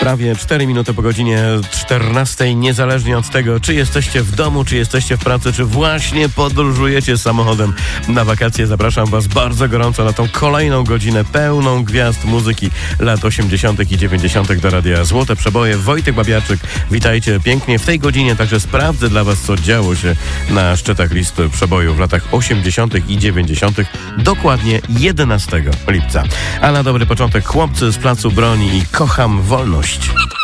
Prawie 4 minuty po godzinie 14, niezależnie od tego, czy jesteście w domu, czy jesteście w pracy, czy właśnie podróżujecie samochodem na wakacje. Zapraszam Was bardzo gorąco na tą kolejną godzinę pełną gwiazd muzyki lat 80. i 90. do Radia Złote Przeboje. Wojtek Babiarczyk, witajcie pięknie. W tej godzinie także sprawdzę dla Was, co działo się na szczytach listy przebojów w latach 80. i 90. dokładnie 11 lipca. A na dobry początek chłopcy z Placu Broni i Kocham Wolność.